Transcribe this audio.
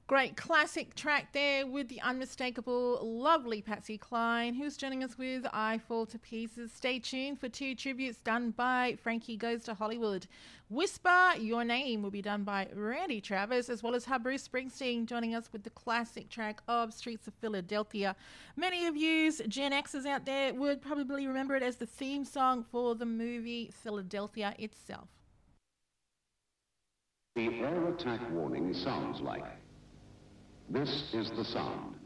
Great classic track there with the unmistakable, lovely Patsy Cline, who's joining us with I Fall to Pieces. Stay tuned for 2 tributes done by Frankie Goes to Hollywood. Whisper Your Name will be done by Randy Travis, as well as Bruce Springsteen joining us with the classic track of Streets of Philadelphia. Many of you Gen Xers out there would probably remember it as the theme song for the movie Philadelphia itself. The air attack warning sounds like. This is the sound.